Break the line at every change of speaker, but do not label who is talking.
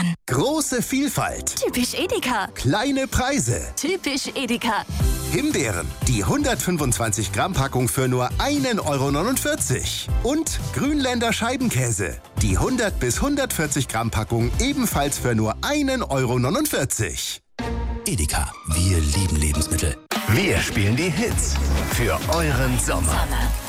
an.
Große Vielfalt.
Typisch Edeka.
Kleine Preise.
Typisch Edeka.
Himbeeren, die 125 Gramm Packung für nur 1,49 €. Und Grünländer Scheibenkäse, die 100 bis 140 Gramm Packung ebenfalls für nur 1,49 €.
Edeka, wir lieben Lebensmittel.
Wir spielen die Hits für euren Sommer.